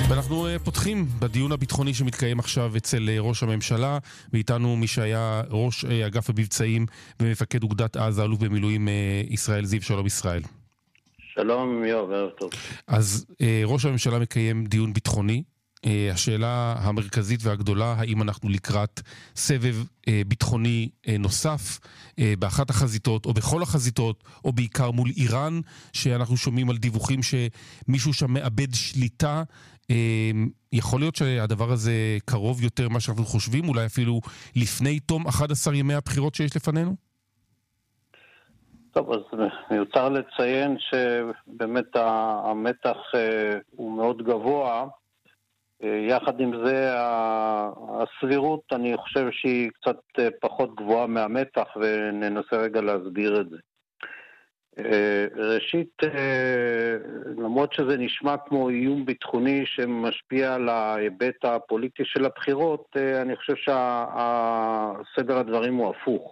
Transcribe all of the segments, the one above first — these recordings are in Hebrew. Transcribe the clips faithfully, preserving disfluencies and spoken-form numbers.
ואנחנו פותחים בדיון הביטחוני שמתקיים עכשיו אצל ראש הממשלה, ואיתנו מי שהיה ראש אגף המבצעים ומפקד אוגדת עזה, אלוף במילואים ישראל זיו. שלום ישראל. שלום יואב, ערב טוב. אז ראש הממשלה מקיים דיון ביטחוני. השאלה המרכזית והגדולה, האם אנחנו לקראת סבב ביטחוני נוסף באחת החזיתות או בכל החזיתות, או בעיקר מול איראן, שאנחנו שומעים על דיווחים שמישהו שם מאבד שליטה. יכול להיות שהדבר הזה קרוב יותר מה שאנחנו חושבים, אולי אפילו לפני תום אחד עשר ימי הבחירות שיש לפנינו? טוב, אז מיותר לציין שבאמת המתח הוא מאוד גבוה. יחד עם זה הסבירות, אני חושב שהיא קצת פחות גבוהה מהמתח, וננסה רגע להסביר את זה. ראשית, למרות שזה נשמע כמו איום ביטחוני שמשפיע על ההיבט הפוליטי של הבחירות, אני חושב שהסדר הדברים הוא הפוך.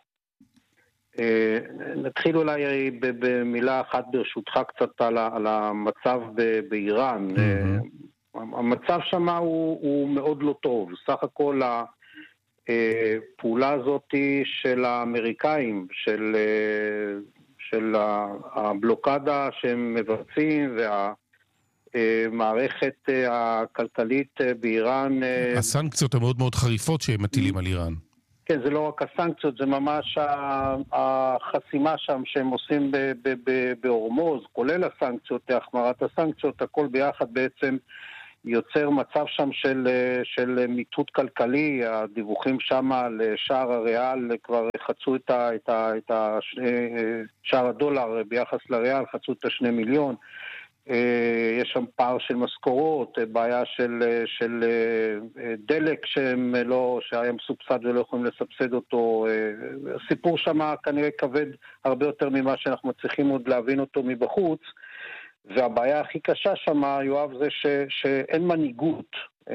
נתחיל אולי במילה אחת ברשותך קצת על המצב באיראן. המצב שמה הוא, הוא מאוד לא טוב. סך הכל הפעולה הזאת של האמריקאים, של, של הבלוקדה שהם מבצעים, והמערכת הכלכלית באיראן... הסנקציות המאוד מאוד חריפות שהם מטילים על איראן. כן, זה לא רק הסנקציות, זה ממש החסימה שם שהם עושים בהורמוז, כולל הסנקציות, החמרת הסנקציות, הכל ביחד בעצם יוצר מצב שם של, של מיטוט כלכלי. הדיווחים שם על שער הריאל כבר חצו את, ה, את, ה, את ה, שער הדולר ביחס לריאל, חצו את השני מיליון. יש שם פער של משכורות, בעיה של, של דלק שהם לא, שהיה מסובסד ולא יכולים לסבסד אותו. הסיפור שם כנראה כבד הרבה יותר ממה שאנחנו מצליחים עוד להבין אותו מבחוץ. והבעיה הכי קשה שם, יואב, זה ש, שאין מנהיגות.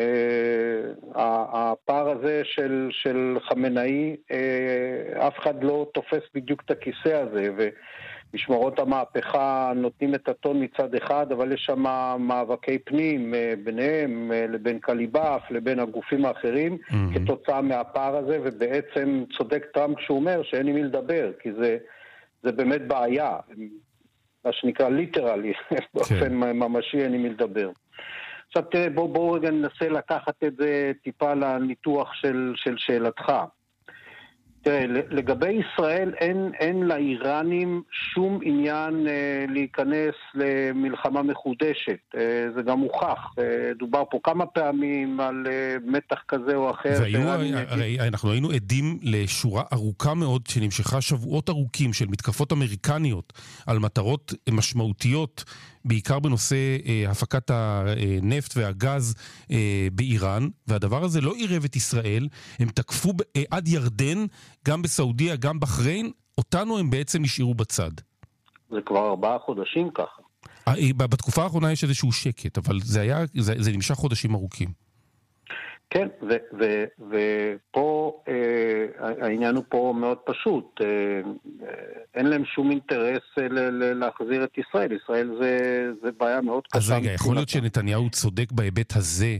הפער הזה של, של חמנאי, אף אחד לא תופס בדיוק את הכיסא הזה, ומשמרות המהפכה נותנים את הטון מצד אחד, אבל יש שם מאבקי פנים ביניהם, לבין קליבאף, לבין הגופים האחרים, mm-hmm. כתוצאה מהפער הזה, ובעצם צודק טראמפ שהוא אומר שאין עם מי לדבר, כי זה, זה באמת בעיה. מה שנקרא ליטרלי, באופן ממשי אין עם מי לדבר. עכשיו תראה, בואו בוא רגע ננסה לקחת את זה טיפה לניתוח של, של שאלתך. תראה, לגבי ישראל אין, אין לאיראנים שום עניין אה, להיכנס למלחמה מחודשת. אה, זה גם מוכח. אה, דובר פה כמה פעמים על אה, מתח כזה או אחר. והיו, הרי אנחנו היינו עדים לשורה ארוכה מאוד שנמשכה שבועות ארוכים של מתקפות אמריקניות על מטרות משמעותיות, בעיקר בנושא אה, הפקת הנפט והגז אה, באיראן, והדבר הזה לא עירב את ישראל. הם תקפו אה, עד ירדן, גם בסעודיה, גם בחריין, אותנו הם בעצם נשארו בצד. זה כבר ארבעה חודשים ככה. אה, בתקופה האחרונה יש איזשהו שקט, אבל זה היה, זה, זה נמשך חודשים ארוכים. כן, ו- ו- ופה אה, העניין הוא פה מאוד פשוט. אה, אה, אין להם שום אינטרס ל- ל- להחזיר את ישראל. ישראל זה, זה בעיה מאוד קשה. אז רגע, יכול להיות שנתניהו צודק בהיבט הזה,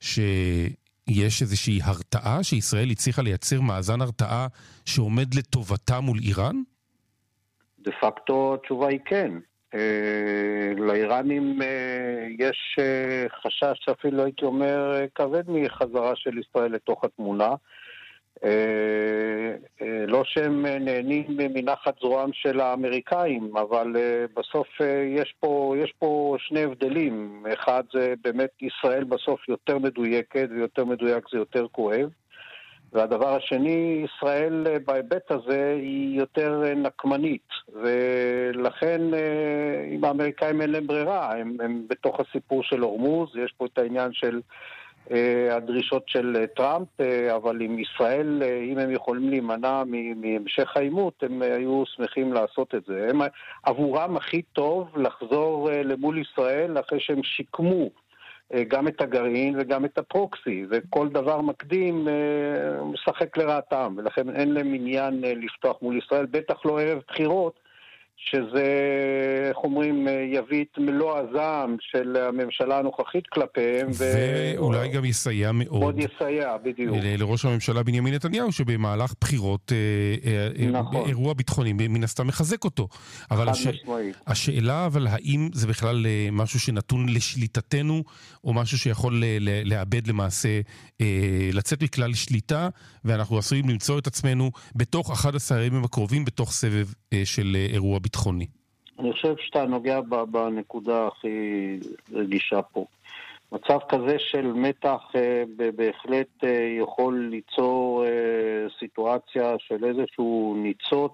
שיש איזושהי הרתעה, שישראל הצליחה לייצר מאזן הרתעה שעומד לטובתה מול איראן? דה פקטו התשובה היא כן. Uh, לאיראנים uh, יש uh, חשש אפילו הייתי אומר uh, כבד מחזרה של ישראל לתוך התמונה. uh, uh, לא שהם uh, נהנים מנחת זרועם של האמריקאים, אבל uh, בסוף uh, יש פה, יש פה שני הבדלים. אחד זה באמת ישראל בסוף יותר מדויקת, ויותר מדויק זה יותר כואב. והדבר השני, ישראל בהיבט הזה היא יותר נקמנית, ולכן אם האמריקאים אין להם ברירה, הם, הם בתוך הסיפור של הורמוז, יש פה את העניין של הדרישות של טראמפ, אבל עם ישראל, אם הם יכולים להימנע מהמשך העימות, הם היו שמחים לעשות את זה. הם עבורם הכי טוב לחזור למול ישראל אחרי שהם שיקמו גם את הגרעין וגם את הפרוקסי, וכל דבר מקדים משחק לרעתם, ולכן אין להם עניין לפתוח מול ישראל, בטח לא ערב בחירות, שזה, איך אומרים, יביא את מלוא הזעם של הממשלה הנוכחית כלפיהם. ואולי ו... גם יסייע מאוד. עוד יסייע, בדיוק. לראש הממשלה בנימין נתניהו, שבמהלך בחירות נכון. אירוע ביטחוני, מן הסתם מחזק אותו. אבל הש... השאלה, אבל האם זה בכלל משהו שנתון לשליטתנו, או משהו שיכול לאבד למעשה, לצאת מכלל שליטה, ואנחנו עשויים למצוא את עצמנו בתוך אחד עשר הימים הקרובים, בתוך סבב של אירוע ביטחוני. אני חושב שאתה נוגע בנקודה הכי רגישה פה. מצב כזה של מתח בהחלט יכול ליצור סיטואציה של איזשהו ניצוץ,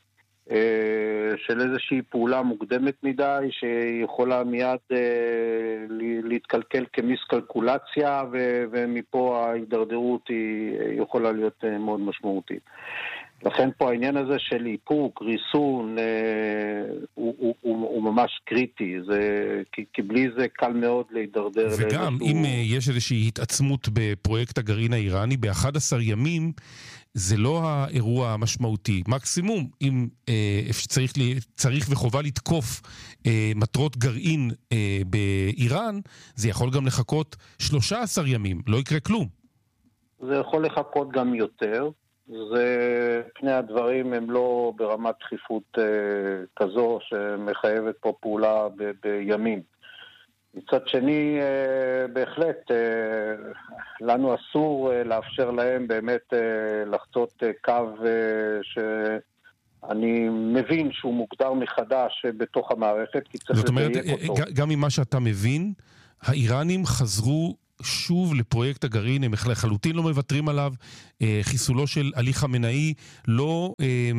של איזושהי פעולה מוקדמת מדי, שיכולה מיד להתקלקל כמיסקלקולציה, ומפה ההידרדרות היא יכולה להיות מאוד משמעותית. לכן פה העניין הזה של איפוק, ריסון, אה, הוא, הוא, הוא, הוא ממש קריטי, זה, כי, כי בלי זה קל מאוד להידרדר. וגם לאיזשהו... אם אה, יש איזושהי התעצמות בפרויקט הגרעין האיראני, ב-אחד עשר ימים זה לא האירוע המשמעותי. מקסימום, אם אה, צריך, צריך וחובה לתקוף אה, מטרות גרעין אה, באיראן, זה יכול גם לחכות שלושה עשר ימים, לא יקרה כלום. זה יכול לחכות גם יותר. זה, פני הדברים הם לא ברמת דחיפות אה, כזו שמחייבת פה פעולה ב, בימים. מצד שני, אה, בהחלט, אה, לנו אסור אה, לאפשר להם באמת אה, לחצות אה, קו אה, שאני מבין שהוא מוגדר מחדש אה, בתוך המערכת, כי צריך לדייק אותו. זאת אומרת, גם ממה שאתה מבין, האיראנים חזרו שוב לפרויקט הגרעין, הם לחלוטין לא מוותרים עליו, חיסולו של עלי חמינאי לא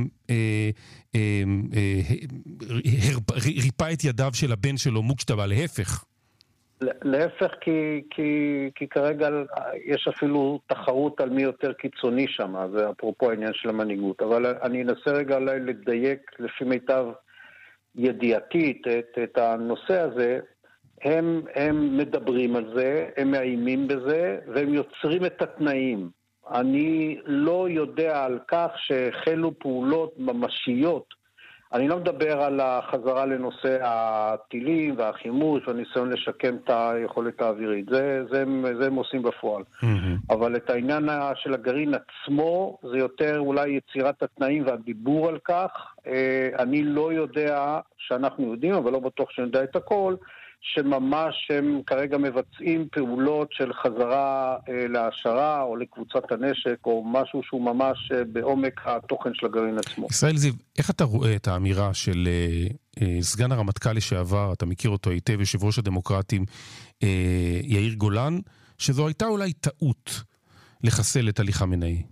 ריפא את ידיו של הבן שלו מוקשטבא, להפך. להפך, כי, כי, כי כרגע יש אפילו תחרות על מי יותר קיצוני שם, זה אפרופו העניין של המנהיגות, אבל אני אנסה רגע לדייק לפי מיטב ידיעתית את, את הנושא הזה. הם, הם מדברים על זה, הם מאיימים בזה, והם יוצרים את התנאים. אני לא יודע על כך שהחלו פעולות ממשיות. אני לא מדבר על החזרה לנושא הטילים והחימוש והניסיון לשקם את היכולת האווירית. זה, זה, זה הם עושים בפועל. Mm-hmm. אבל את העניין של הגרעין עצמו, זה יותר אולי יצירת התנאים והדיבור על כך. אני לא יודע שאנחנו יודעים, אבל לא בטוח שנדע את הכל, שממש הם כרגע מבצעים פעולות של חזרה אה, להשערה או לקבוצת הנשק או משהו שהוא ממש אה, בעומק התוכן של הגרעין עצמו. ישראל זיו, איך אתה רואה את האמירה של אה, אה, סגן הרמטכ"ל לשעבר, אתה מכיר אותו היטב, יושב ראש הדמוקרטים אה, יאיר גולן, שזו הייתה אולי טעות לחסל את עלי חמינאי?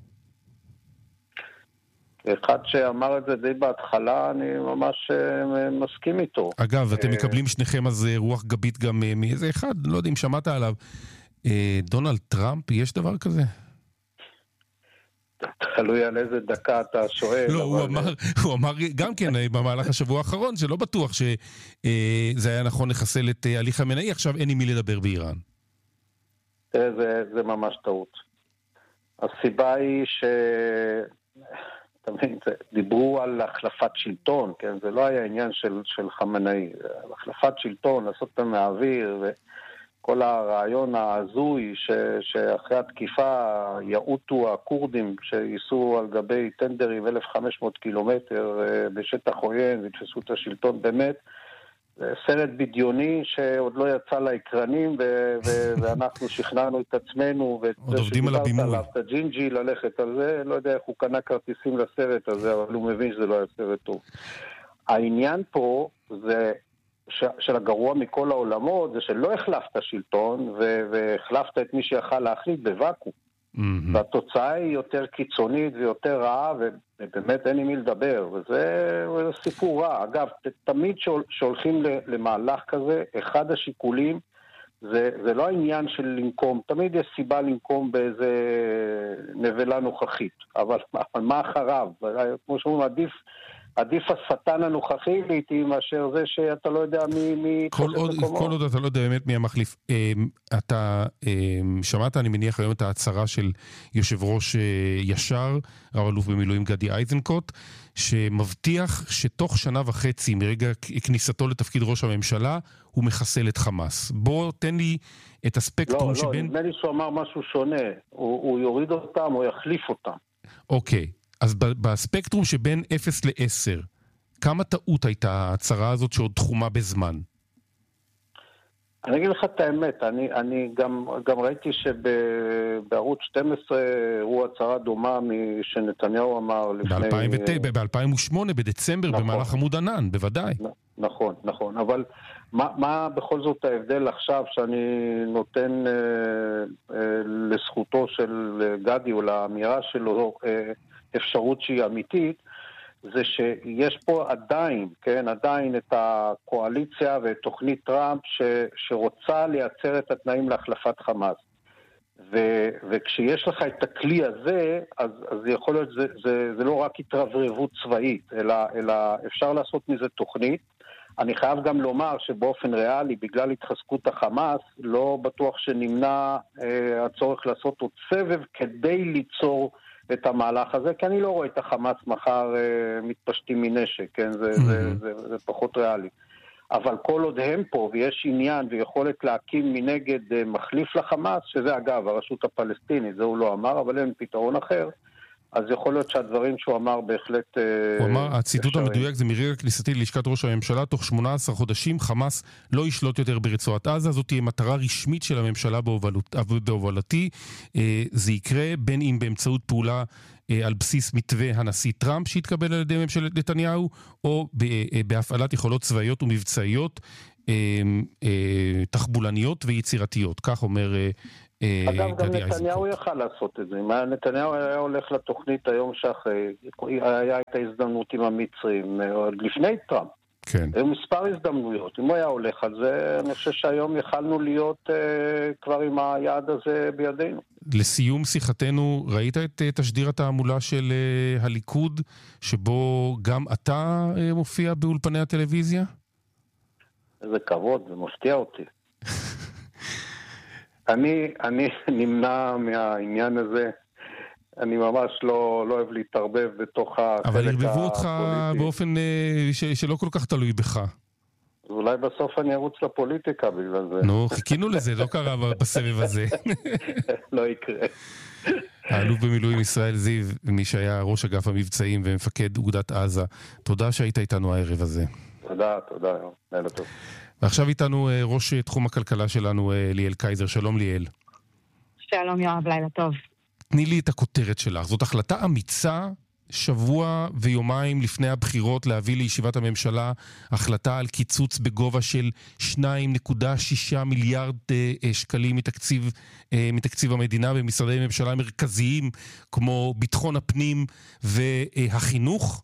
אחד שאמר את זה די בהתחלה, אני ממש מסכים איתו. אגב, אתם מקבלים שניכם אז רוח גבית גם מאיזה אחד, לא יודע אם שמעת עליו. דונלד טראמפ, יש דבר כזה? תלוי על איזה דקה אתה שואל. לא, הוא אמר, הוא אמר גם כן במהלך השבוע האחרון, שלא בטוח שזה היה נכון לחסל את עלי חמינאי, עכשיו אין עם מי לדבר באיראן. זה, זה ממש טעות. הסיבה היא ש... דיברו על החלפת שלטון, כן? זה לא היה עניין של, של חמינאי, החלפת שלטון, לעשות אותם מהאוויר, וכל הרעיון ההזוי ש, שאחרי התקיפה יעוטו הקורדים שייסעו על גבי טנדרים אלף וחמש מאות קילומטר בשטח עוין ויתפסו את השלטון, באמת סרט בדיוני שעוד לא יצא לאקרנים, ו- ו- ואנחנו שכנענו את עצמנו, עוד עובדים על הבימוי. את הג'ינג'י ללכת על זה, לא יודע איך הוא קנה כרטיסים לסרט הזה, אבל הוא מבין שזה לא היה סרט טוב. העניין פה זה ש- של הגרוע מכל העולמות, זה שלא החלפת שלטון, ו- והחלפת את מי שיכל להחליט בוואקום. Mm-hmm. והתוצאה היא יותר קיצונית ויותר רעה, ובאמת אין עם מי לדבר, וזה סיפור רע. אגב, תמיד שהולכים למהלך כזה, אחד השיקולים זה, זה לא העניין של לנקום, תמיד יש סיבה לנקום באיזה נבלה נוכחית, אבל, אבל מה אחריו? כמו שאומרים, עדיף עדיף השטן הנוכחי לעתים מאשר זה שאתה לא יודע מי, מי כל עוד, כל עוד אתה לא יודע באמת מי המחליף. אתה שמעת, אני מניח היום את ההצהרה של יושב ראש ישר, רב אלוף במילואים גדי איזנקוט, שמבטיח שתוך שנה וחצי מרגע כניסתו לתפקיד ראש הממשלה, הוא מחסל את חמאס. בוא תן לי את הספקטרום לא, שבין... לא, נדמה לי שהוא אמר משהו שונה. הוא, הוא יוריד אותם, הוא יחליף אותם. אוקיי. אז בספקטרום שבין אפס לעשר, כמה טעות הייתה ההצהרה הזאת שעוד תחומה בזמן? אני אגיד לך את האמת, אני, אני גם, גם ראיתי שבערוץ שתים עשרה הוא הצהרה דומה משנתניהו אמר לפני... ב-אלפיים ושמונה, בדצמבר, נכון. במהלך עמוד ענן, בוודאי. נכון, נכון, אבל מה, מה בכל זאת ההבדל עכשיו שאני נותן אה, אה, לזכותו של גדי או לאמירה שלו אה, אפשרות שהיא אמיתית, זה שיש פה עדיין, כן, עדיין את הקואליציה ואת תוכנית טראמפ ש, שרוצה לייצר את התנאים להחלפת חמאס. ו, וכשיש לך את הכלי הזה, אז, אז יכול להיות, זה, זה, זה לא רק התרברבות צבאית, אלא, אלא אפשר לעשות מזה תוכנית. אני חייב גם לומר שבאופן ריאלי, בגלל התחזקות החמאס, לא בטוח שנמנע אה, הצורך לעשות עוד סבב כדי ליצור את המהלך הזה, כי אני לא רואה את החמאס מחר אה, מתפשטים מנשק, כן? זה, mm-hmm. זה, זה, זה, זה פחות ריאלי. אבל כל עוד הם פה, ויש עניין ויכולת להקים מנגד אה, מחליף לחמאס, שזה אגב, הרשות הפלסטינית, זה הוא לא אמר, אבל אין פתרון אחר, אז יכול להיות שהדברים שהוא אמר בהחלט... הוא אמר, הציטוט המדויק זה מרגע כניסתי ללשכת ראש הממשלה, תוך שמונה עשרה חודשים חמאס לא ישלוט יותר ברצועת עזה, זאת תהיה מטרה רשמית של הממשלה בהובלתי. זה יקרה בין אם באמצעות פעולה על בסיס מתווה הנשיא טראמפ שהתקבל על ידי ממשלת נתניהו, או בהפעלת יכולות צבאיות ומבצעיות תחבולניות ויצירתיות. כך אומר... אגב, גם נתניהו יכל לעשות את זה. אם נתניהו היה הולך לתוכנית היום שאחרי, היה את ההזדמנות עם המצרים, עוד לפני טראמפ. כן. היו מספר הזדמנויות. אם הוא היה הולך על זה, אני חושב שהיום יכלנו להיות אה, כבר עם היעד הזה בידינו. לסיום שיחתנו, ראית את תשדיר התעמולה של אה, הליכוד, שבו גם אתה אה, מופיע באולפני הטלוויזיה? איזה כבוד, זה מפתיע אותי. אני, אני נמנע מהעניין הזה, אני ממש לא, לא אוהב להתערבב בתוך החלק הפוליטי. אבל הרבבו אותך באופן ש, שלא כל כך תלוי בך. אז אולי בסוף אני ארוץ לפוליטיקה בגלל זה. נו, חיכינו לזה, לא קרה בסבב הזה. לא יקרה. האלוף במילואים ישראל זיו, מי שהיה ראש אגף המבצעים ומפקד אוגדת עזה, תודה שהיית איתנו הערב הזה. תודה, תודה, לילה טוב. ועכשיו איתנו ראש תחום הכלכלה שלנו, ליאל קייזר. שלום ליאל. שלום יואב, לילה טוב. תני לי את הכותרת שלך. זאת החלטה אמיצה, שבוע ויומיים לפני הבחירות, להביא לישיבת הממשלה החלטה על קיצוץ בגובה של שניים נקודה שישה מיליארד שקלים מתקציב, מתקציב המדינה במשרדי ממשלה מרכזיים כמו ביטחון הפנים והחינוך.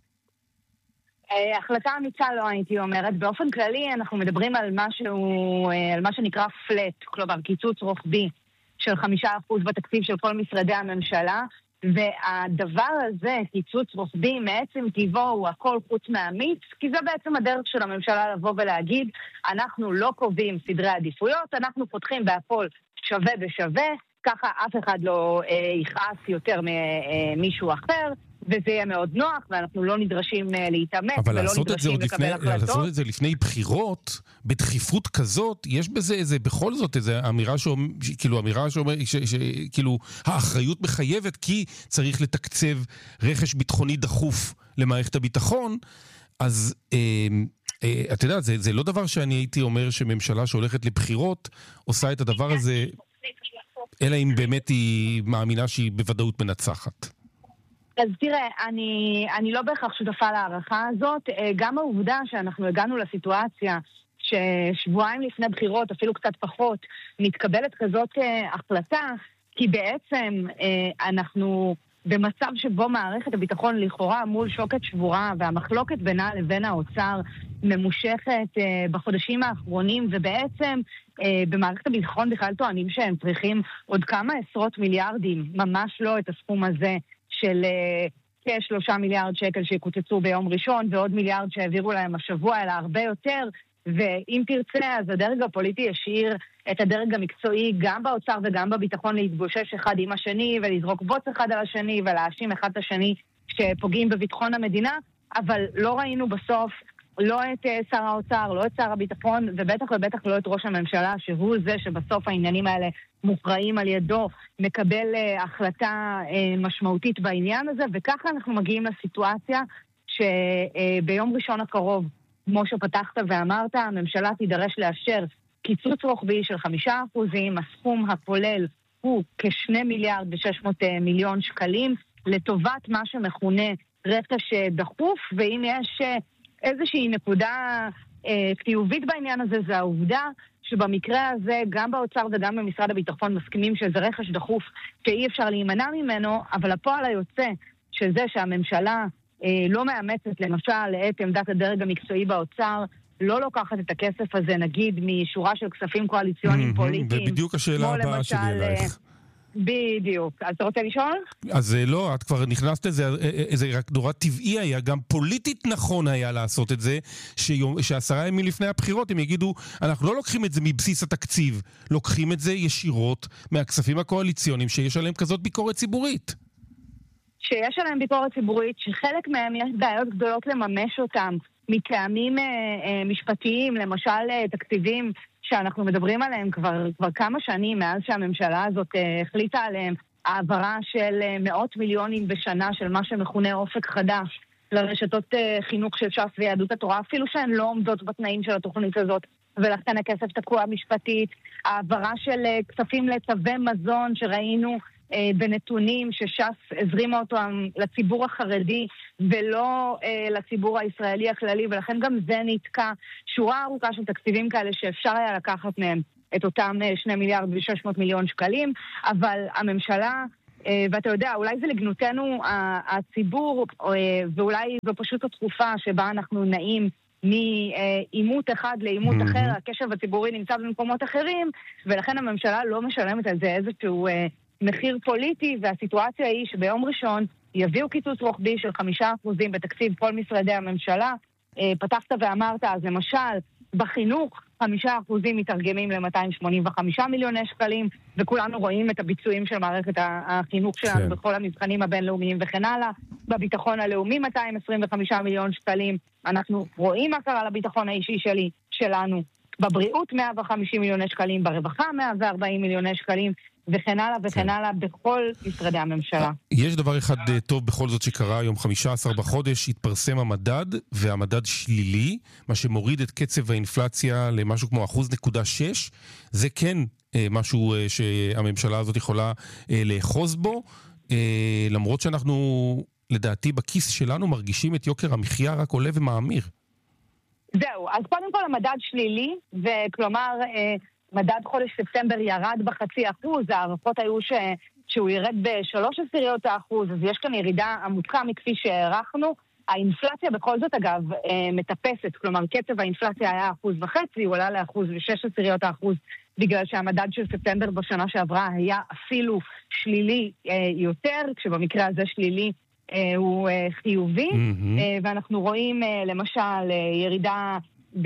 החלטה אמיצה לא הייתי אומרת. באופן כללי אנחנו מדברים על משהו, על מה שנקרא פלט, כלומר קיצוץ רוחבי של חמישה אחוז בתקציב של כל משרדי הממשלה, והדבר הזה, קיצוץ רוחבי, מעצם טבעו הוא הכל חוץ מאמיץ, כי זה בעצם הדרך של הממשלה לבוא ולהגיד, אנחנו לא קובעים סדרי עדיפויות, אנחנו פותחים בהכל שווה בשווה, ככה אף אחד לא אה, יכעס יותר ממישהו אחר, וזה יהיה מאוד נוח, ואנחנו לא נדרשים להתאמץ, ולא נדרשים לקבל החלטות. אבל לעשות את זה לפני בחירות, בדחיפות כזאת, יש בזה איזה, בכל זאת, איזה אמירה שאומר, כאילו, אמירה שאומר, כאילו, האחריות מחייבת, כי צריך לתקצב רכש ביטחוני דחוף למערכת הביטחון, אז, אה, אה, אתה יודע, זה, זה לא דבר שאני הייתי אומר שממשלה שהולכת לבחירות, עושה את הדבר הזה, אלא אם באמת היא מאמינה שהיא בוודאות מנצחת. אז תראה, אני, אני לא בהכרח שותפה להערכה הזאת. גם העובדה שאנחנו הגענו לסיטואציה ששבועיים לפני בחירות, אפילו קצת פחות, מתקבלת כזאת החלטה, כי בעצם אנחנו במצב שבו מערכת הביטחון לכאורה מול שוקת שבורה, והמחלוקת בינה לבין האוצר ממושכת בחודשים האחרונים, ובעצם במערכת הביטחון בכלל טוענים שהם צריכים עוד כמה עשרות מיליארדים, ממש לא את הסכום הזה, של כשלושה מיליארד שקל שיקוצצו ביום ראשון, ועוד מיליארד שהעבירו להם השבוע, אלא הרבה יותר, ואם תרצה, אז הדרג הפוליטי ישאיר את הדרג המקצועי גם באוצר וגם בביטחון להתגושש אחד עם השני, ולזרוק בוץ אחד על השני, ולהאשים אחד את השני שפוגעים בביטחון המדינה, אבל לא ראינו בסוף לא את שר האוצר, לא את שר הביטחון, ובטח ובטח לא את ראש הממשלה, שהוא זה שבסוף העניינים האלה מוכרעים על ידו, מקבל uh, החלטה uh, משמעותית בעניין הזה, וככה אנחנו מגיעים לסיטואציה שביום uh, ראשון הקרוב, כמו שפתחת ואמרת, הממשלה תידרש לאשר קיצוץ רוחבי של חמישה אחוזים, הסכום הכולל הוא כשני מיליארד ושש מאות מיליון שקלים, לטובת מה שמכונה רכש דחוף, ואם יש uh, איזושהי נקודה אה, חיובית בעניין הזה, זה העובדה שבמקרה הזה גם באוצר וגם במשרד הביטחון מסכימים שזה רכש דחוף שאי אפשר להימנע ממנו, אבל הפועל היוצא של זה שהממשלה אה, לא מאמצת למשל את עמדת הדרג המקצועי באוצר, לא לוקחת את הכסף הזה נגיד משורה של כספים קואליציוניים Mm-hmm, פוליטיים. ובדיוק השאלה הבאה שלי אלייך. בדיוק. אז אתה רוצה לשאול? אז לא, את כבר נכנסת לזה, זה רק נורא טבעי היה, גם פוליטית נכון היה לעשות את זה, שיום, שעשרה ימים לפני הבחירות הם יגידו, אנחנו לא לוקחים את זה מבסיס התקציב, לוקחים את זה ישירות מהכספים הקואליציוניים שיש עליהם כזאת ביקורת ציבורית. שיש עליהם ביקורת ציבורית, שחלק מהם יש בעיות גדולות לממש אותם, מטעמים אה, אה, משפטיים, למשל אה, תקציבים שאנחנו מדברים עליהם כבר, כבר כמה שנים מאז שהממשלה הזאת אה, החליטה עליהם, העברה של אה, מאות מיליונים בשנה של מה שמכונה אופק חדש לרשתות אה, חינוך של ש"ס ויהדות התורה, אפילו שהן לא עומדות בתנאים של התוכנית הזאת, ולכן הכסף תקוע משפטית, העברה של אה, כספים לצווי מזון שראינו אה, בנתונים שש"ס הזרימה אותו לציבור החרדי ולא אה, לציבור הישראלי הכללי, ולכן גם זה נתקע. שורה ארוכה של תקציבים כאלה שאפשר היה לקחת מהם את אותם אה, שני מיליארד ושש מאות מיליון שקלים, אבל הממשלה, אה, ואתה יודע, אולי זה לגנותנו הציבור, אה, ואולי זו פשוט התקופה שבה אנחנו נעים מעימות אחד לעימות mm-hmm. אחר, הקשב הציבורי נמצא במקומות אחרים, ולכן הממשלה לא משלמת על זה איזשהו אה, מחיר פוליטי, והסיטואציה היא שביום ראשון יביאו קיצוץ רוחבי של חמישה אחוזים בתקציב כל משרדי הממשלה. אה, פתחת ואמרת, אז למשל, בחינוך חמישה אחוזים מתרגמים ל-מאתיים שמונים וחמישה מיליוני שקלים, וכולנו רואים את הביצועים של מערכת החינוך שלנו כן. בכל המבחנים הבינלאומיים וכן הלאה. בביטחון הלאומי מאתיים עשרים וחמישה מיליון שקלים. אנחנו רואים מה קרה לביטחון האישי שלי, שלנו. בבריאות מאה וחמישים מיליוני שקלים, ברווחה מאה וארבעים מיליוני שקלים, וכן הלאה וכן הלאה בכל משרדי הממשלה. יש דבר אחד טוב בכל זאת שקרה היום חמישה עשר בחודש, התפרסם המדד, והמדד שלילי, מה שמוריד את קצב האינפלציה למשהו כמו אחוז נקודה שש. זה כן משהו שהממשלה הזאת יכולה לאחוז בו, למרות שאנחנו לדעתי בכיס שלנו מרגישים את יוקר המחיה רק עולה ומאמיר. זהו, אז קודם כל המדד שלילי, וכלומר מדד חודש ספטמבר ירד בחצי אחוז, הערכות היו ש... שהוא ירד בשלוש עשיריות האחוז, אז יש כאן ירידה עמוקה מכפי שהערכנו. האינפלציה בכל זאת אגב מטפסת, כלומר קצב האינפלציה היה אחוז וחצי, הוא עלה לאחוז ושש עשיריות האחוז, בגלל שהמדד של ספטמבר בשנה שעברה היה אפילו שלילי יותר, כשבמקרה הזה שלילי הוא חיובי, mm-hmm. ואנחנו רואים למשל ירידה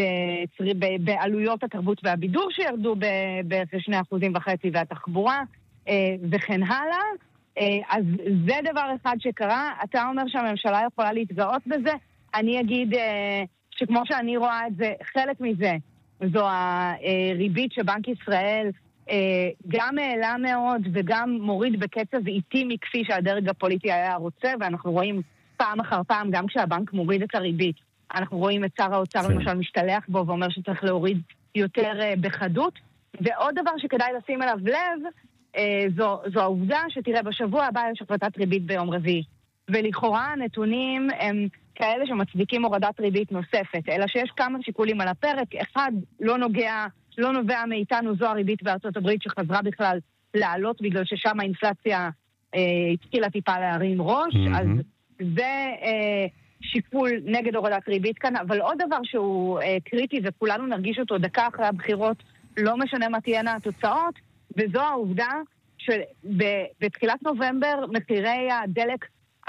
בעלויות התרבות והבידור שירדו ב-שני אחוזים וחצי, והתחבורה וכן הלאה. אז זה דבר אחד שקרה. אתה אומר שהממשלה יכולה להתגאות בזה, אני אגיד שכמו שאני רואה את זה, חלק מזה זו הריבית שבנק ישראל גם העלה מאוד וגם מוריד בקצב איטי מכפי שהדרג הפוליטי היה רוצה, ואנחנו רואים פעם אחר פעם, גם כשהבנק מוריד את הריבית, אנחנו רואים את שר האוצר למשל משתלח בו ואומר שצריך להוריד יותר בחדות. ועוד דבר שכדאי לשים אליו לב, זו, זו העובדה שתראה בשבוע הבא יש החלטת ריבית ביום רביעי, ולכאורה הנתונים הם כאלה שמצדיקים הורדת ריבית נוספת, אלא שיש כמה שיקולים על הפרק. אחד לא נוגע, לא נובע מאיתנו, זו הריבית בארצות הברית שחזרה בכלל לעלות בגלל ששם האינפלציה אה, התחילה טיפה להרים ראש, mm-hmm. אז זה אה, שיקול נגד הורדת ריבית כאן. אבל עוד דבר שהוא אה, קריטי וכולנו נרגיש אותו דקה אחרי הבחירות, לא משנה מה תהיינה התוצאות, וזו העובדה שבתחילת נובמבר מחירי הדלק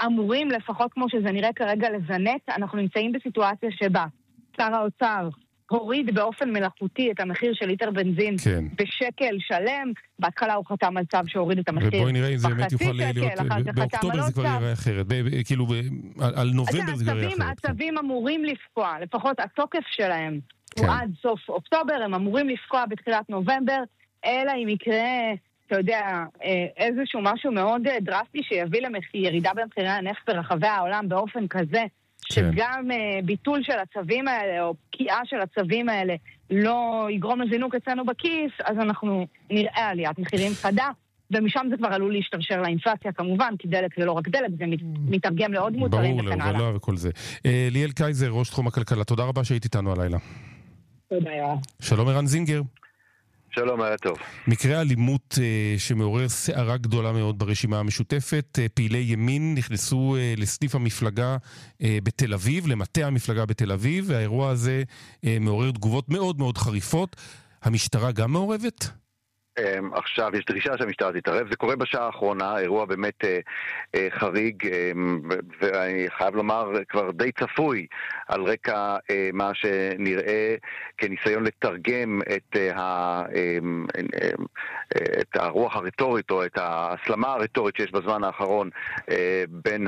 אמורים, לפחות כמו שזה נראה כרגע לזנק, אנחנו נמצאים בסיטואציה שבה שר האוצר הוריד באופן מלאכותי את המחיר של ליטר בנזין כן. בשקל שלם, בהתחלה הוא חתם על צו שהוריד את המחיר ובואי נראה אם זה באמת יוכל שקל, להיות, באוקטובר זה כבר יראה אחרת, כאילו על נובמבר זה כבר יראה אחרת. הצווים אמורים לפקוע, לפחות התוקף שלהם כן. הוא עד סוף אוקטובר, הם אמורים לפקוע בתחילת נובמבר, אלא אם יקרה, אתה יודע, איזשהו משהו מאוד דרסטי שיביא לירידה במחירי הנפט ברחבי העולם באופן כזה, שגם uh, ביטול של הצווים האלה, או פקיעה של הצווים האלה, לא יגרום לזינוק אצלנו בכיס, אז אנחנו נראה עליית מחירים חדה, ומשם זה כבר עלול להשתרשר לאינפלציה, כמובן, כי דלק זה לא רק דלק, זה מתרגם לעוד מוצרים וכן הלאה. ברור, וכל זה. אה, ליאל קייזר, ראש תחום הכלכלה, תודה רבה שהיית איתנו הלילה. תודה, יואב. שלום ערן זינגר. שלום, היה טוב. מקרה אלימות uh, שמעורר סערה גדולה מאוד ברשימה המשותפת. Uh, פעילי ימין נכנסו uh, לסניף המפלגה uh, בתל אביב, למטה המפלגה בתל אביב, והאירוע הזה uh, מעורר תגובות מאוד מאוד חריפות. המשטרה גם מעורבת? עכשיו יש דרישה שהמשטרה תתערב, זה קורה בשעה האחרונה, אירוע באמת אה, אה, חריג, אה, ואני חייב לומר כבר די צפוי על רקע אה, מה שנראה כניסיון לתרגם את, אה, אה, אה, את הרוח הרטורית או את ההסלמה הרטורית שיש בזמן האחרון אה, בין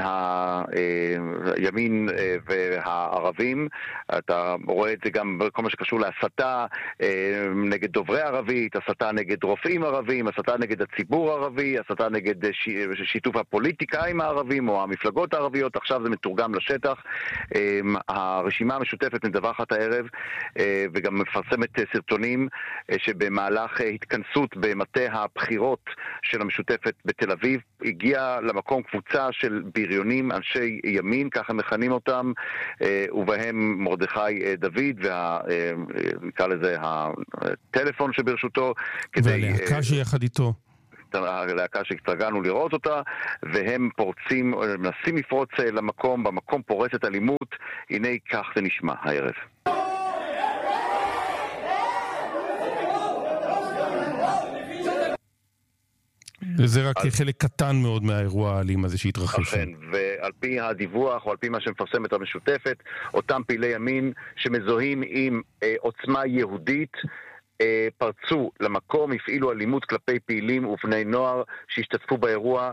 הימין אה, והערבים. אתה רואה את זה גם בכל מה שקשור להסתה אה, נגד דוברי ערבית, הסתה נגד רופאים ערבים, הסתה נגד הציבור הערבי, הסתה נגד שיתוף הפוליטיקאים הערבים או המפלגות הערביות. עכשיו זה מתורגם לשטח. הרשימה המשותפת מדווחת הערב וגם מפרסמת סרטונים שבמהלך התכנסות במטה הבחירות של המשותפת בתל אביב הגיעה למקום קבוצה של בריונים, אנשי ימין, ככה מכנים אותם, ובהם מרדכי דוד ונקרא לזה הטלפון שברשותו כדי והלהקה שיחד איתו. הלהקה שהתרגלנו לראות אותה, והם פורצים, מנסים לפרוץ למקום, במקום פורצת אלימות. הנה כך זה נשמע הערב. זה רק חלק קטן מאוד מהאירוע האלים הזה שהתרחש. אכן, ועל פי הדיווח או על פי מה שמפרסמת המשותפת, אותם פעילי ימין שמזוהים עם אה, עוצמה יהודית פרצו למקום, הפעילו אלימות כלפי פעילים ובני נוער שהשתתפו באירוע,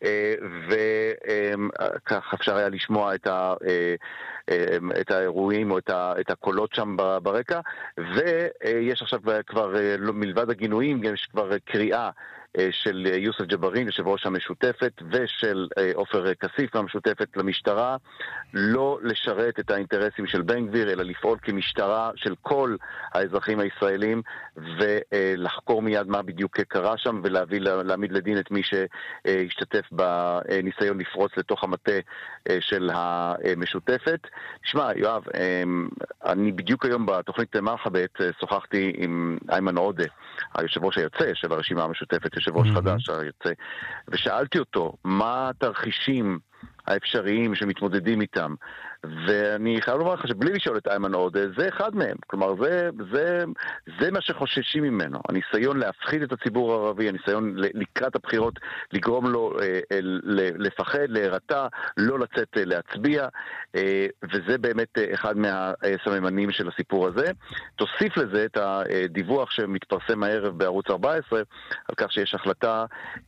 וכך אפשר היה לשמוע את ה... את האירועים או את הקולות שם ברקע. ויש עכשיו כבר, מלבד הגינויים, יש כבר קריאה של יוסף ג'בארין, יושב ראש המשותפת, ושל עופר כסיף המשותפת למשטרה, לא לשרת את האינטרסים של בן גביר, אלא לפעול כמשטרה של כל האזרחים הישראלים, ולחקור מיד מה בדיוק קרה שם, ולהביא, להעמיד לדין את מי שהשתתף בניסיון לפרוץ לתוך המטה של המשותפת. תשמע, יואב, אני בדיוק היום בתוכנית מרחבת שוחחתי עם איימן עודה, היושב ראש היוצא של הרשימה המשותפת, יושב ראש חדש היוצא, ושאלתי אותו מה התרחישים האפשריים שמתמודדים איתם, ואני חייב לומר לך שבלי לשאול את איימן עודה, זה אחד מהם. כלומר, זה, זה, זה מה שחוששים ממנו. הניסיון להפחיד את הציבור הערבי, הניסיון לקראת הבחירות, לגרום לו אה, אה, לפחד, להירתע, לא לצאת אה, להצביע, אה, וזה באמת אה, אחד מהסממנים של הסיפור הזה. תוסיף לזה את הדיווח שמתפרסם הערב בערוץ ארבע עשרה, על כך שיש החלטה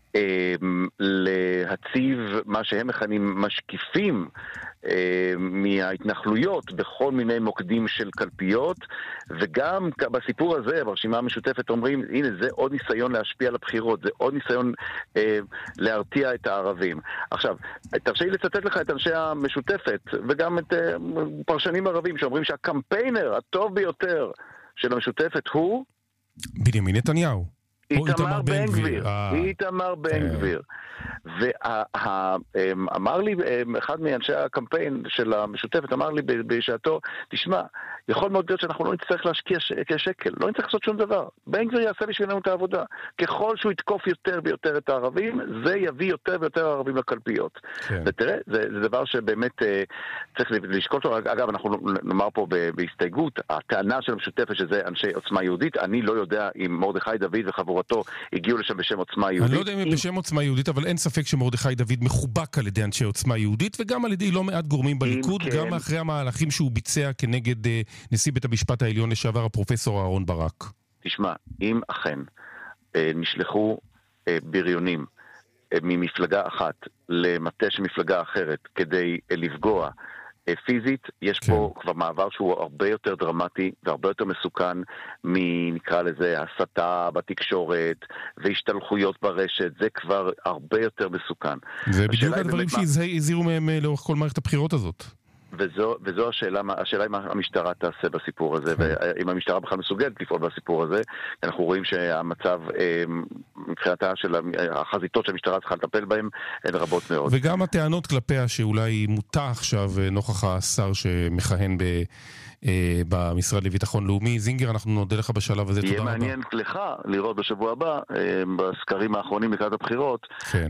להציב מה שהם מכנים משקיפים מההתנחלויות בכל מיני מוקדים של קלפיות, וגם בסיפור הזה ברשימה המשותפת אומרים, הנה זה עוד ניסיון להשפיע על הבחירות, זה עוד ניסיון אה, להרתיע את הערבים. עכשיו, תרשי לי לצטט לך את אנשי המשותפת וגם את אה, פרשנים ערבים שאומרים שהקמפיינר הטוב ביותר של המשותפת הוא בנימין נתניהו. איתמר בן גביר, איתמר בן גביר. ואמר לי, אחד מאנשי הקמפיין של המשותפת אמר לי בשעתו, תשמע, יכול מאוד להיות שאנחנו לא נצטרך להשקיע שקל, לא נצטרך לעשות שום דבר. בן גביר יעשה בשבילנו את העבודה. ככל שהוא יתקוף יותר ויותר את הערבים, זה יביא יותר ויותר ערבים לקלפיות. ותראה, זה דבר שבאמת צריך לשקול אותו. אגב, אנחנו נאמר פה בהסתייגות, הטענה של המשותפת שזה אנשי עוצמה יהודית, אני לא יודע אם מרדכי דוד וחבורה וחבורתו הגיעו לשם בשם עוצמה יהודית. אני לא יודע אם בשם עוצמה יהודית, אבל אין ספק שמרדכי דוד מחובק על ידי אנשי עוצמה יהודית, וגם על ידי לא מעט גורמים בליכוד, כן. גם אחרי המהלכים שהוא ביצע כנגד אה, נשיא בית המשפט העליון לשעבר, הפרופסור אהרון ברק. תשמע, אם אכן אה, נשלחו אה, בריונים אה, ממפלגה אחת למטה של מפלגה אחרת כדי אה, לפגוע פיזית, יש כן. פה כבר מעבר שהוא הרבה יותר דרמטי והרבה יותר מסוכן מנקרא לזה הסתה בתקשורת והשתלחויות ברשת, זה כבר הרבה יותר מסוכן. זה בדיוק הדברים שהזהירו מהם לאורך כל מערכת הבחירות הזאת. וזו, וזו השאלה, השאלה אם המשטרה תעשה בסיפור הזה, ואם המשטרה בכלל מסוגלת לפעול בסיפור הזה. אנחנו רואים שהמצב, מבחינתה של החזיתות שהמשטרה צריכה לטפל בהם, הן רבות מאוד. וגם הטענות כלפיה שאולי מוטה עכשיו נוכח השר שמכהן ב... במשרד לביטחון לאומי. זינגר, אנחנו נודה לך בשלב הזה. יהיה מעניין לך לראות בשבוע הבא, בסקרים האחרונים לקראת הבחירות,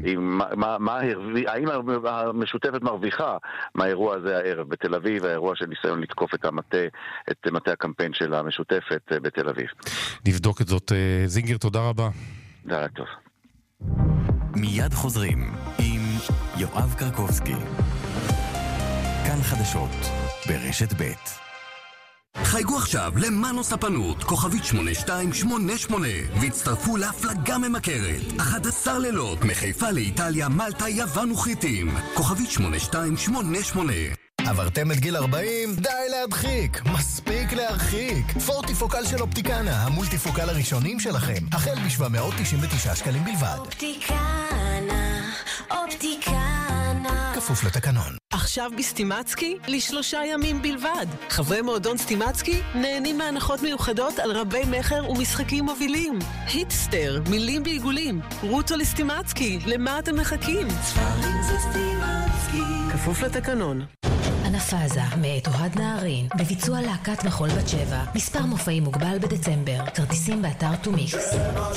האם המשותפת מרוויחה מהאירוע הזה הערב בתל אביב, האירוע של ניסיון לתקוף את המטה, את מטה הקמפיין של המשותפת בתל אביב. נבדוק את זאת. זינגר, תודה רבה. תודה טוב. מיד חוזרים עם יואב קרקובסקי. כאן חדשות ברשת ב'. חייגו עכשיו למאנו ספנות, כוכבית שמונה שתיים שמונה שמונה, והצטרפו להפלגה ממכרת. אחד עשר לילות, מחיפה לאיטליה, מלטה, יוון וחיטים. כוכבית שמונה שתיים שמונה שמונה. עברתם את גיל ארבעים? די להדחיק, מספיק להרחיק. פורטיפוקל של אופטיקנה, המולטיפוקל הראשונים שלכם, החל ב-שבע מאות תשעים ותשעה שקלים בלבד. אופטיקנה, אופטיקנה. כפוף לתקנון. עכשיו בסטימצקי, לשלושה ימים בלבד. חברי מועדון סטימצקי נהנים מהנחות מיוחדות על רבי מחר ומשחקים מובילים. היטסטר, מילים בעיגולים. רוצו לסטימצקי, למה אתם מחכים? ספרים זה סטימצקי. כפוף לתקנון. אנפאזה, מאת אוהד נהרין, בביצוע להקת מחול בת שבע. מספר מופעים מוגבל בדצמבר. כרטיסים באתר טומיקס.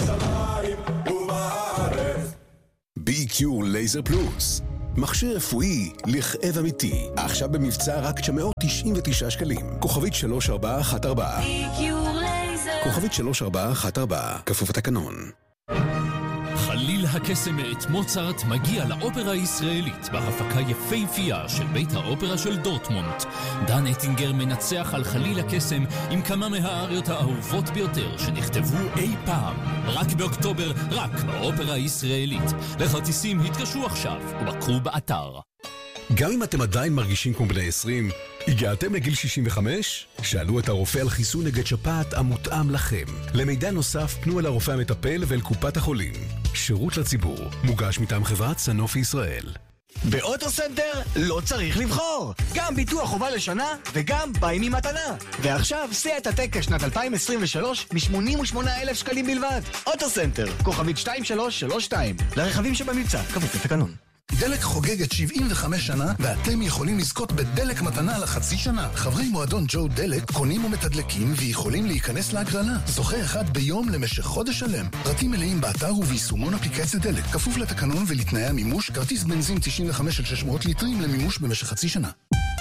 בי קיו לייזר פלוס, מכשיר רפואי לכאב אמיתי, עכשיו במבצע רק תשע מאות תשעים ותשעה שקלים. כוכבית שלוש ארבע אחת ארבע. בי קיו לייזר. כוכבית שלוש ארבע אחת ארבע. כפוף התקנון. חליל הקסם מאת מוצרט מגיע לאופרה הישראלית בהפקה יפהפייה של בית האופרה של דורטמונד. דן אטינגר מנצח על חליל הקסם עם כמה מהאריות האהובות ביותר שנכתבו אי פעם. רק באוקטובר, רק באופרה הישראלית. לכרטיסים התקשרו עכשיו ובקרו באתר. גם אם אתם עדיין מרגישים כמו בני עשרים, הגעתם לגיל שישים וחמש? שאלו את הרופא על חיסון נגד שפעת המותאם לכם. למידע נוסף פנו אל הרופא המטפל ואל קופת החולים. שירות לציבור, מוגש מטעם חברת סנופי ישראל. באוטוסנטר לא צריך לבחור. גם ביטוח חובה לשנה וגם באים עם מתנה. ועכשיו סיאט הטקה שנת אלפיים עשרים ושלוש מ-שמונים ושמונה אלף שקלים בלבד. אוטוסנטר, כוכבית שתיים שלוש שלוש שתיים. לרכבים שבמבצע, כפוף לתקנון. דלק חוגגת שבעים וחמש שנה, ואתם יכולים לזכות בדלק מתנה לחצי שנה. חברי מועדון ג'ו דלק קונים ומתדלקים ויכולים להיכנס להגרלה. זוכה אחד ביום למשך חודש שלם. פרטים מלאים באתר וביישומון אפליקציה דלק. כפוף לתקנון ולתנאי המימוש, כרטיס בנזין תשעים וחמש עד שש מאות ליטרים למימוש במשך חצי שנה.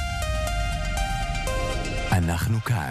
אנחנו כאן.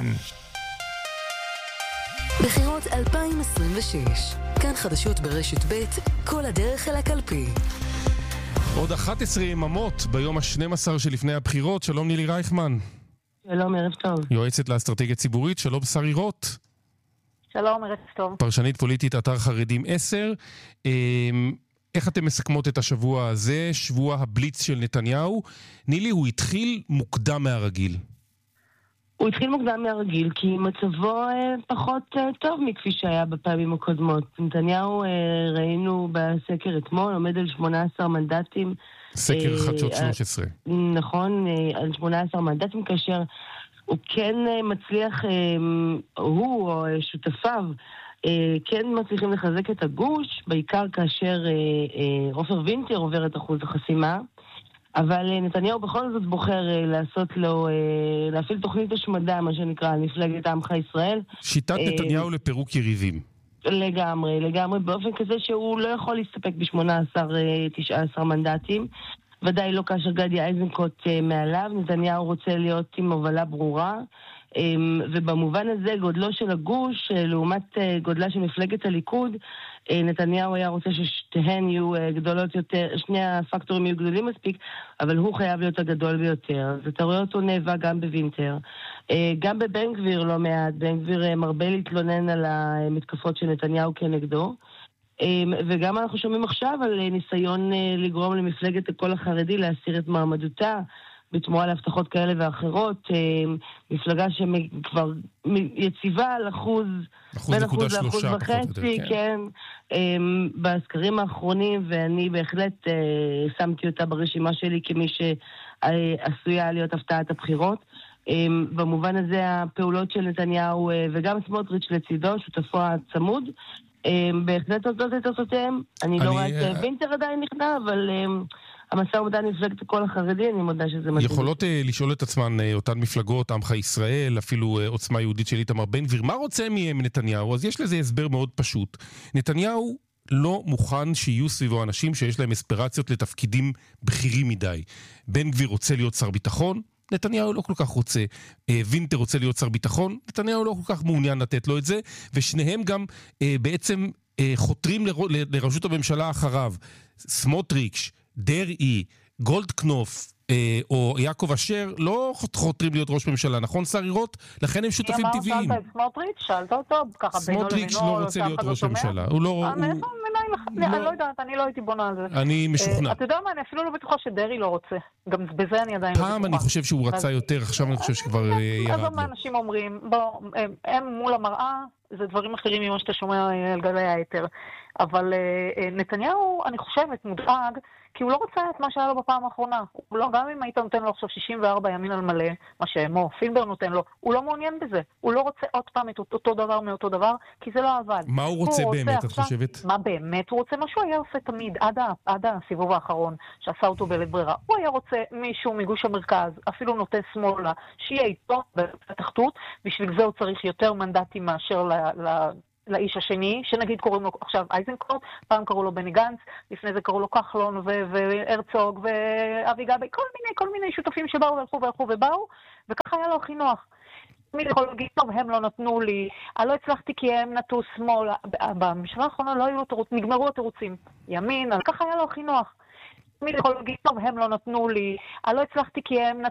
בחירות אלפיים עשרים ושש. כאן חדשות ברשת ב', כל הדרך אל הקלפי. עוד אחת עשרה יממות ביום ה-שנים עשר שלפני הבחירות. שלום נילי רייכמן. שלום, ערב טוב. יועצת לאסטרטגיה ציבורית. שלום שרי רוט. שלום, ערב טוב. פרשנית פוליטית, אתר חרדים עשר. איך אתם מסכמות את השבוע הזה, שבוע הבליץ של נתניהו? נילי, הוא התחיל מוקדם מהרגיל. הוא התחיל מוקדם מהרגיל, כי מצבו פחות טוב מכפי שהיה בפעמים הקודמות. נתניהו, ראינו בסקר אתמול, עומד על שמונה עשרה מנדטים. סקר חדשות שלוש עשרה. נכון, על שמונה עשרה מנדטים, כאשר הוא כן מצליח, הוא או שותפיו, כן מצליחים לחזק את הגוש, בעיקר כאשר עופר וינטר עובר את אחוז החסימה. אבל נתניהו בכל זאת בוחר לעשות לו, להפעיל תוכנית השמדה, מה שנקרא, מפלגת עמך ישראל. שיטת נתניהו לפירוק יריבים. לגמרי, לגמרי, באופן כזה שהוא לא יכול להסתפק ב-שמונה עשר תשע עשרה מנדטים. ודאי לא כאשר גדי איזנקוט מעליו. נתניהו רוצה להיות עם הובלה ברורה. ובמובן הזה גודלו של הגוש, לעומת גודלה של מפלגת הליכוד, נתניהו היה רוצה ששתיהן יהיו גדולות יותר, שני הפקטורים יהיו גדולים מספיק, אבל הוא חייב להיות הגדול ביותר. אז אתה רואה אותו נאבק גם בווינטר. גם בבן גביר לא מעט, בן גביר מרבה להתלונן על המתקפות של נתניהו כנגדו. וגם אנחנו שומעים עכשיו על ניסיון לגרום למפלגת הקול החרדי להסיר את מעמדותה, בתמורה להבטחות כאלה ואחרות, מפלגה שכבר יציבה על אחוז, בין אחוז לאחוז וחצי, כן, בסקרים האחרונים, ואני בהחלט שמתי אותה ברשימה שלי כמי שעשויה להיות הפתעת הבחירות. במובן הזה הפעולות של נתניהו וגם סמוטריץ' לצידו, שותפו הצמוד, בהחלט עובדות את אותותיהם. אני לא רואה את וינטר עדיין נכנע, אבל המשא ומתן מפלגת הקול החרדי, אני מודה שזה מדהים. יכולות לשאול את עצמן אותן מפלגות, עמך ישראל, אפילו עוצמה יהודית של איתמר בן גביר, מה רוצה מנתניהו? אז יש לזה הסבר מאוד פשוט. נתניהו לא מוכן שיהיו סביבו אנשים שיש להם אספירציות לתפקידים בכירים מדי. בן גביר רוצה להיות שר ביטחון, נתניהו לא כל כך רוצה. וינטר רוצה להיות שר ביטחון, נתניהו לא כל כך מעוניין לתת לו את זה, ושניהם גם בעצם חותרים לראשות הממשלה אחריו. סמוטריץ', דרעי, גולדקנופ או יעקב אשר לא חותרים להיות ראש ממשלה, נכון שרירות? לכן הם שותפים טבעיים. שאלת את סמוטריץ'? שאלת אותו? ככה בינו לבינו? סמוטריץ' לא רוצה להיות ראש ממשלה. הוא לא... אני לא יודעת, אני לא הייתי בונה על זה. אני משוכנע. אתה יודע מה, אני אפילו לא בטוחה שדרעי לא רוצה. גם בזה אני עדיין לא בטוחה. פעם אני חושב שהוא רצה יותר, עכשיו אני חושב שכבר ירד לו. אז מה אנשים אומרים, הם מול המראה, זה דברים אחרים ממה שאתה שומע על גלי היתר. אבל נתניהו, אני חושבת, מודאג, כי הוא לא רוצה את מה שהיה לו בפעם האחרונה. הוא לא, גם אם היית נותן לו עכשיו שישים וארבע ימין על מלא, מה שמו, פילבר נותן לו, הוא לא מעוניין בזה. הוא לא רוצה עוד פעם את אותו דבר מאותו דבר, כי זה לא עבד. מה הוא רוצה באמת, את חושבת? מה באמת הוא רוצה? מה שהוא היה עושה תמיד, עד, עד הסיבוב האחרון, שעשה אותו בלית ברירה. הוא היה רוצה מישהו מגוש המרכז, אפילו נוטה שמאלה, שיהיה איתו בתחתות, בשביל זה הוא צריך יותר מנדטים מאשר ל... ל לאיש השני, שנגיד קוראים לו עכשיו אייזנקוט, פעם קראו לו בני גנץ, לפני זה קראו לו כחלון והרצוג ואבי גבי, כל מיני, כל מיני שותפים שבאו והלכו והלכו ובאו, וככה היה לו הכי נוח. מי יכול להגיד, טוב, הם לא נתנו לי, אני לא הצלחתי כי הם נטו שמאל, במשלה האחרונה לא היו לו תירוץ, נגמרו התירוצים, ימין, ככה היה לו הכי נוח. מי יכול להגיד, טוב, הם לא נתנו לי, אני לא הצלחתי כי הם